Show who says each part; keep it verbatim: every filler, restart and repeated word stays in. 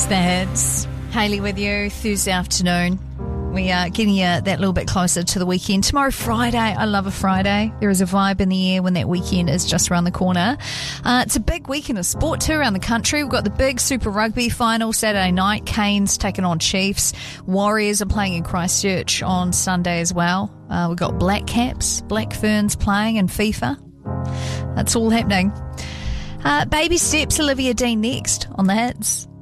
Speaker 1: It's the Hits. Hayley with you, Thursday afternoon. We are getting you that little bit closer to the weekend. Tomorrow, Friday. I love a Friday. There is a vibe in the air when that weekend is just around the corner. Uh, it's a big weekend of sport too around the country. We've got the big Super Rugby final Saturday night. Canes taking on Chiefs. Warriors are playing in Christchurch on Sunday as well. Uh, we've got Black Caps, Black Ferns playing in FIFA. That's all happening. Uh, baby steps, Olivia Dean next on the Hits.